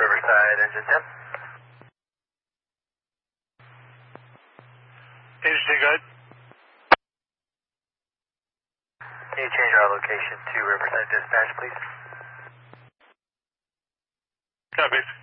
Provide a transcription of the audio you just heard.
Riverside, engine 10. Engine, go ahead. Can you change our location to Riverside Dispatch, please? Copy.